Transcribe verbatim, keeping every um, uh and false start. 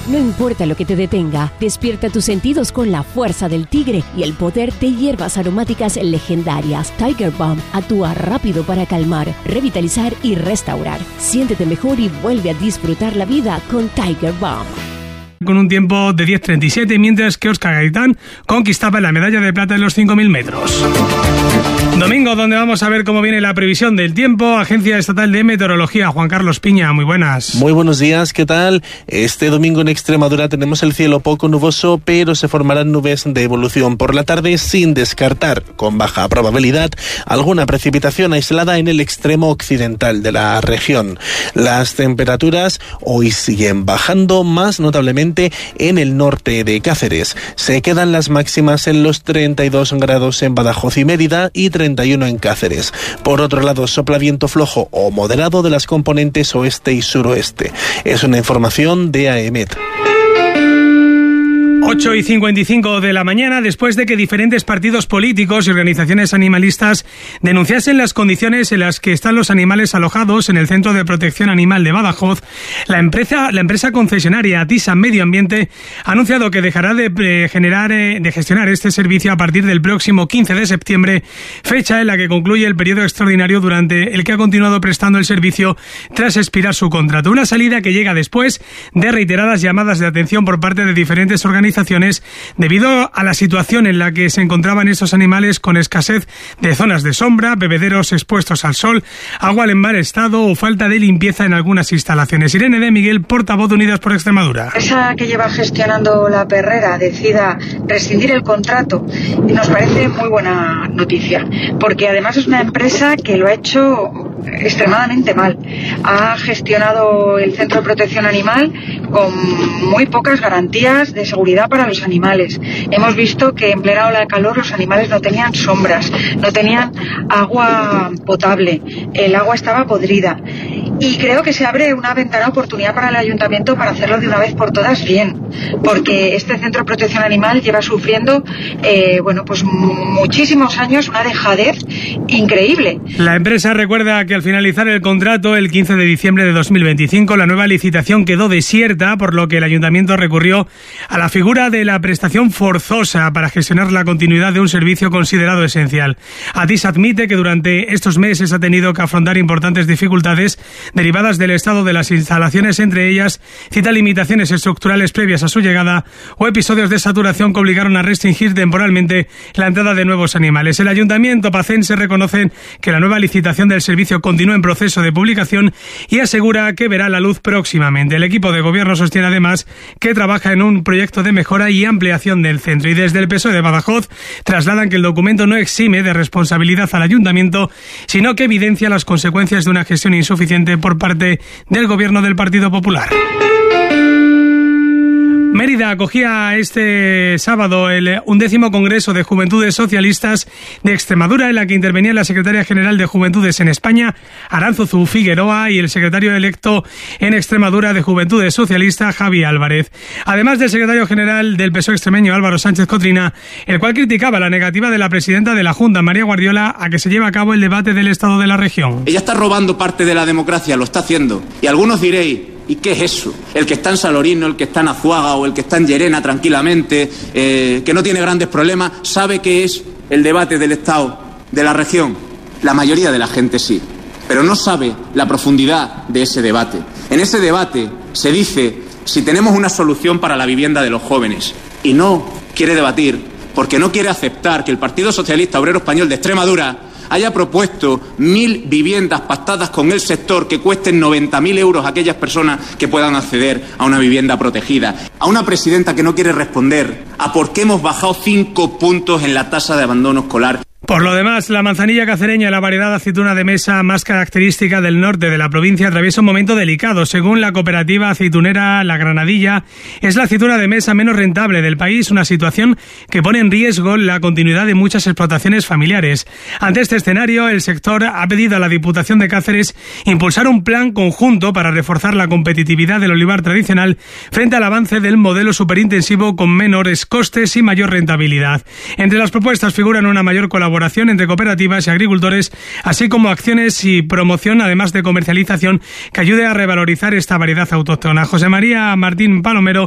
No importa lo que te detenga, despierta tus sentidos con la fuerza del tigre y el poder de hierbas aromáticas legendarias. Tiger Balm actúa rápido para calmar, revitalizar y restaurar. Siéntete mejor y vuelve a disfrutar la vida con Tiger Balm. Con un tiempo de diez treinta y siete, mientras que Óscar Gaitán conquistaba la medalla de plata en los cinco mil metros. Domingo, donde vamos a ver cómo viene la previsión del tiempo. Agencia Estatal de Meteorología, Juan Carlos Piña, muy buenas. Muy buenos días, ¿qué tal? Este domingo en Extremadura tenemos el cielo poco nuboso, pero se formarán nubes de evolución por la tarde, sin descartar, con baja probabilidad, alguna precipitación aislada en el extremo occidental de la región. Las temperaturas hoy siguen bajando, más notablemente en el norte de Cáceres. Se quedan las máximas en los treinta y dos grados en Badajoz y Mérida y treinta y uno en Cáceres. Por otro lado, sopla viento flojo o moderado de las componentes oeste y suroeste. Es una información de A E M E T. ocho y cincuenta y cinco de la mañana, después de que diferentes partidos políticos y organizaciones animalistas denunciasen las condiciones en las que están los animales alojados en el Centro de Protección Animal de Badajoz, la empresa, la empresa concesionaria Atisa Medio Ambiente ha anunciado que dejará de generar, de gestionar este servicio a partir del próximo quince de septiembre, fecha en la que concluye el periodo extraordinario durante el que ha continuado prestando el servicio tras expirar su contrato. Una salida que llega después de reiteradas llamadas de atención por parte de diferentes organizaciones debido a la situación en la que se encontraban estos animales, con escasez de zonas de sombra, bebederos expuestos al sol, agua en mal estado o falta de limpieza en algunas instalaciones. Irene de Miguel, portavoz de Unidas por Extremadura. Esa que lleva gestionando la perrera decida rescindir el contrato, nos parece muy buena noticia, porque además es una empresa que lo ha hecho extremadamente mal. Ha gestionado el Centro de Protección Animal con muy pocas garantías de seguridad para los animales. Hemos visto que en plena ola de calor los animales no tenían sombras, no tenían agua potable, el agua estaba podrida. Y creo que se abre una ventana de oportunidad para el ayuntamiento para hacerlo de una vez por todas bien, porque este Centro de Protección Animal lleva sufriendo eh, bueno, pues muchísimos años una dejadez increíble. La empresa recuerda que al finalizar el contrato el quince de diciembre de dos mil veinticinco, la nueva licitación quedó desierta, por lo que el ayuntamiento recurrió a la figura de la prestación forzosa para gestionar la continuidad de un servicio considerado esencial. Atis admite que durante estos meses ha tenido que afrontar importantes dificultades derivadas del estado de las instalaciones, entre ellas cita limitaciones estructurales previas a su llegada o episodios de saturación que obligaron a restringir temporalmente la entrada de nuevos animales. El ayuntamiento pacense reconoce que la nueva licitación del servicio continúa en proceso de publicación y asegura que verá la luz próximamente. El equipo de gobierno sostiene además que trabaja en un proyecto de mejora y ampliación del centro, y desde el P S O E de Badajoz trasladan que el documento no exime de responsabilidad al ayuntamiento, sino que evidencia las consecuencias de una gestión insuficiente por parte del gobierno del Partido Popular. Mérida acogía este sábado el undécimo Congreso de Juventudes Socialistas de Extremadura, en la que intervenía la secretaria general de Juventudes en España, Aránzazu Figueroa, y el secretario electo en Extremadura de Juventudes Socialistas, Javi Álvarez. Además del secretario general del P S O E extremeño, Álvaro Sánchez Cotrina, el cual criticaba la negativa de la presidenta de la Junta, María Guardiola, a que se lleve a cabo el debate del estado de la región. Ella está robando parte de la democracia, lo está haciendo. Y algunos diréis, ¿y qué es eso? El que está en Salorino, el que está en Azuaga o el que está en Llerena tranquilamente, eh, que no tiene grandes problemas, ¿sabe qué es el debate del Estado de la región? La mayoría de la gente sí, pero no sabe la profundidad de ese debate. En ese debate se dice si tenemos una solución para la vivienda de los jóvenes, y no quiere debatir porque no quiere aceptar que el Partido Socialista Obrero Español de Extremadura haya propuesto mil viviendas pactadas con el sector que cuesten noventa mil euros a aquellas personas que puedan acceder a una vivienda protegida. A una presidenta que no quiere responder a por qué hemos bajado cinco puntos en la tasa de abandono escolar. Por lo demás, la manzanilla cacereña, la variedad aceituna de mesa más característica del norte de la provincia, atraviesa un momento delicado. Según la cooperativa aceitunera La Granadilla, es la aceituna de mesa menos rentable del país, una situación que pone en riesgo la continuidad de muchas explotaciones familiares. Ante este escenario, el sector ha pedido a la Diputación de Cáceres impulsar un plan conjunto para reforzar la competitividad del olivar tradicional frente al avance del modelo superintensivo con menores costes y mayor rentabilidad. Entre las propuestas figuran una mayor colaboración entre cooperativas y agricultores, así como acciones y promoción, además de comercialización, que ayude a revalorizar esta variedad autóctona. José María Martín Palomero